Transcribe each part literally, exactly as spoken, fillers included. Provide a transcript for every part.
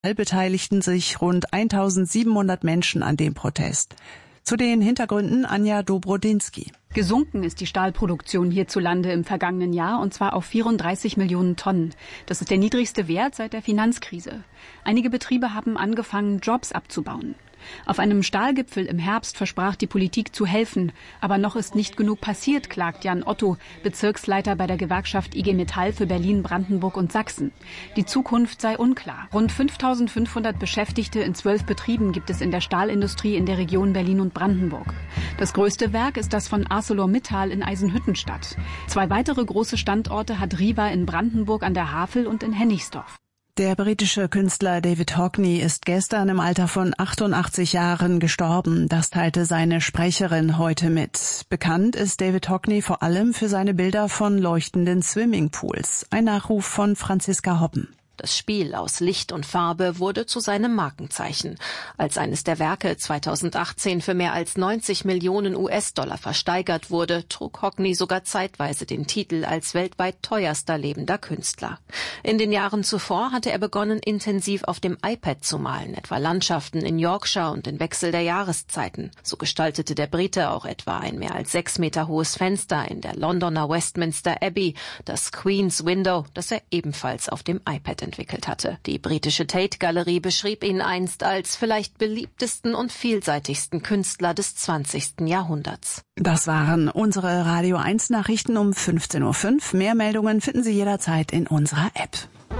beteiligten sich rund eintausendsiebenhundert Menschen an dem Protest. Zu den Hintergründen Anja Dobrodinsky. Gesunken ist die Stahlproduktion hierzulande im vergangenen Jahr, und zwar auf vierunddreißig Millionen Tonnen. Das ist der niedrigste Wert seit der Finanzkrise. Einige Betriebe haben angefangen, Jobs abzubauen. Auf einem Stahlgipfel im Herbst versprach die Politik zu helfen. Aber noch ist nicht genug passiert, klagt Jan Otto, Bezirksleiter bei der Gewerkschaft I G Metall für Berlin, Brandenburg und Sachsen. Die Zukunft sei unklar. Rund fünftausendfünfhundert Beschäftigte in zwölf Betrieben gibt es in der Stahlindustrie in der Region Berlin und Brandenburg. Das größte Werk ist das von ArcelorMittal in Eisenhüttenstadt. Zwei weitere große Standorte hat Riva in Brandenburg an der Havel und in Hennigsdorf. Der britische Künstler David Hockney ist gestern im Alter von achtundachtzig Jahren gestorben. Das teilte seine Sprecherin heute mit. Bekannt ist David Hockney vor allem für seine Bilder von leuchtenden Swimmingpools. Ein Nachruf von Franziska Hoppen. Das Spiel aus Licht und Farbe wurde zu seinem Markenzeichen. Als eines der Werke zweitausendachtzehn für mehr als neunzig Millionen U S-Dollar versteigert wurde, trug Hockney sogar zeitweise den Titel als weltweit teuerster lebender Künstler. In den Jahren zuvor hatte er begonnen, intensiv auf dem iPad zu malen, etwa Landschaften in Yorkshire und den Wechsel der Jahreszeiten. So gestaltete der Brite auch etwa ein mehr als sechs Meter hohes Fenster in der Londoner Westminster Abbey, das Queen's Window, das er ebenfalls auf dem iPad entwickelt hatte. Die britische Tate-Galerie beschrieb ihn einst als vielleicht beliebtesten und vielseitigsten Künstler des zwanzigsten Jahrhunderts. Das waren unsere Radio eins Nachrichten um fünfzehn Uhr fünf. Mehr Meldungen finden Sie jederzeit in unserer App.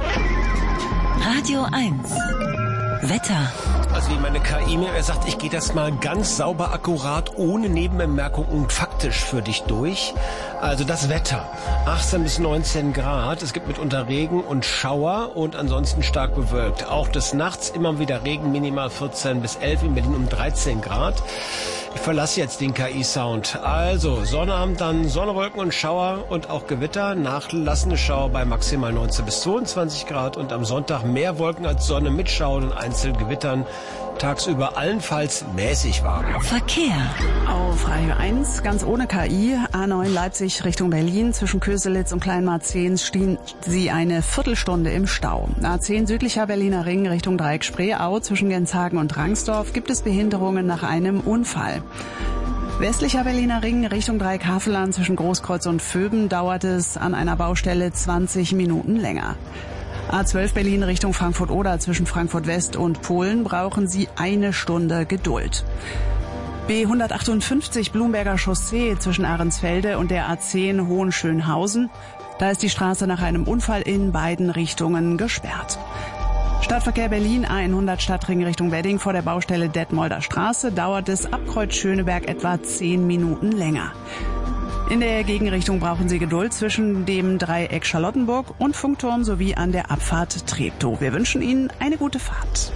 Radio eins Wetter. Also wie meine K I mir sagt, ich gehe das mal ganz sauber, akkurat, ohne Nebenbemerkung und faktisch für dich durch. Also das Wetter. achtzehn bis neunzehn Grad. Es gibt mitunter Regen und Schauer und ansonsten stark bewölkt. Auch des Nachts immer wieder Regen, minimal vierzehn bis elf, in Berlin um dreizehn Grad. Ich verlasse jetzt den K I-Sound. Also Sonnabend dann Sonne, Wolken und Schauer und auch Gewitter. Nachlassende Schauer bei maximal neunzehn bis zweiundzwanzig Grad. Und am Sonntag mehr Wolken als Sonne mit Schauern und einzelnen Gewittern. Tagsüber allenfalls mäßig warm. Verkehr. Auf Radio eins, ganz ohne K I, A neun Leipzig Richtung Berlin. Zwischen Köselitz und Kleinmarzehns stehen Sie eine Viertelstunde im Stau. A zehn südlicher Berliner Ring Richtung Dreieck Spreeau. Zwischen Genshagen und Rangsdorf gibt es Behinderungen nach einem Unfall. Westlicher Berliner Ring Richtung Dreieck Havelland zwischen Großkreuz und Vöben dauert es an einer Baustelle zwanzig Minuten länger. A zwölf Berlin Richtung Frankfurt-Oder zwischen Frankfurt West und Polen brauchen Sie eine Stunde Geduld. B hundertachtundfünfzig Blumberger Chaussee zwischen Ahrensfelde und der A zehn Hohenschönhausen. Da ist die Straße nach einem Unfall in beiden Richtungen gesperrt. Stadtverkehr Berlin A hundert Stadtring Richtung Wedding vor der Baustelle Detmolder Straße dauert es ab Kreuz Schöneberg etwa zehn Minuten länger. In der Gegenrichtung brauchen Sie Geduld zwischen dem Dreieck Charlottenburg und Funkturm sowie an der Abfahrt Treptow. Wir wünschen Ihnen eine gute Fahrt.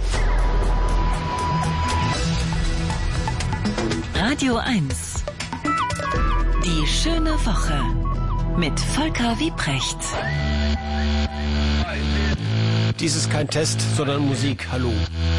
Radio eins. Die schöne Woche mit Volker Wiebrecht. Dies ist kein Test, sondern Musik. Hallo.